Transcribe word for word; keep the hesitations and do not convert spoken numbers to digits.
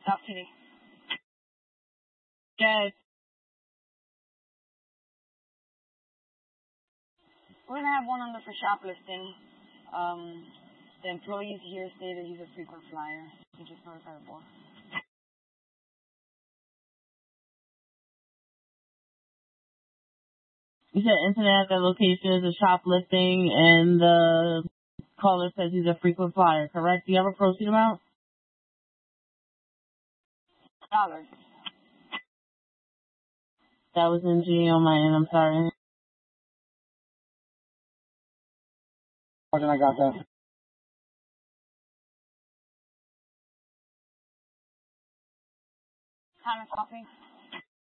Talk to me. Good. We're gonna have one under for shoplifting. Um, the employees here stated he's a frequent flyer. You just notify the boss. You said internet at the location is a shoplifting, and the caller says he's a frequent flyer, correct? Do you have a proceed amount? Dollars. That was in G on my end, I'm sorry. I got that. Time of coffee.